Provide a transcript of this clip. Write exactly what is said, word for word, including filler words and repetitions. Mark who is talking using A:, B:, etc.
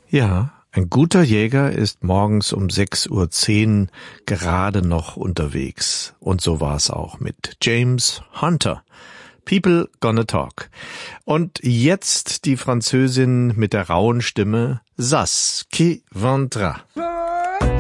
A: Ja, ein guter Jäger ist morgens um sechs Uhr zehn gerade noch unterwegs. Und so war es auch mit James Hunter. People Gonna Talk. Und jetzt die Französin mit der rauen Stimme. Ça qui vendra.